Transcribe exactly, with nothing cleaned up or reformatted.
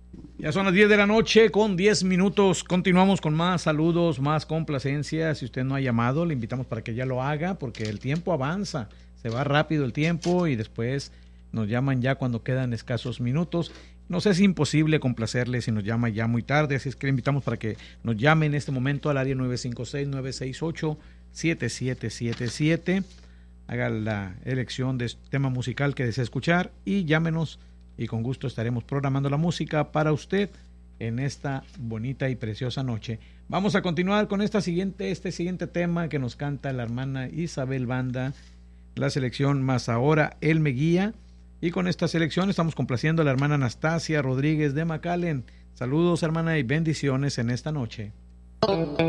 Ya son las diez de la noche con diez minutos. Continuamos con más saludos, más complacencias. Si usted no ha llamado, le invitamos para que ya lo haga, porque el tiempo avanza. Se va rápido el tiempo y después nos llaman ya cuando quedan escasos minutos. Nos es imposible complacerle si nos llama ya muy tarde, así es que le invitamos para que nos llame en este momento al área nueve cinco seis, nueve seis ocho, siete siete siete siete. Haga la elección de tema musical que desea escuchar y llámenos, y con gusto estaremos programando la música para usted en esta bonita y preciosa noche. Vamos a continuar con esta siguiente, este siguiente tema que nos canta la hermana Isabel Banda, la selección Más Ahora Él Me Guía, y con esta selección estamos complaciendo a la hermana Anastasia Rodríguez de McAllen. Saludos, hermana, y bendiciones en esta noche.